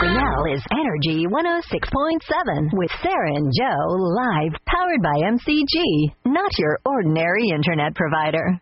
Now is Energy 106.7 with Sarah and Joe live, powered by MCG, not your ordinary internet provider.